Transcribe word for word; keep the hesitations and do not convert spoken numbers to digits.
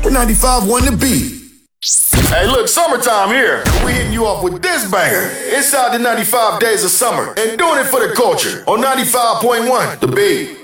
ninety-five one The Beat. Hey, look, summertime here. We hitting you off with this banger. Inside the ninety-five days of summer and doing it for the culture on ninety-five point one The Beat.